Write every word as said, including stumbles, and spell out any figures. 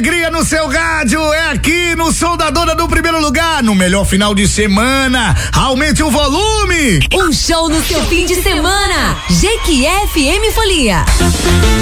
alegria no seu rádio, é aqui no Som da Dona do primeiro lugar, no melhor final de semana. Aumente o volume. Um show no seu fim de semana. Jequié F M Folia.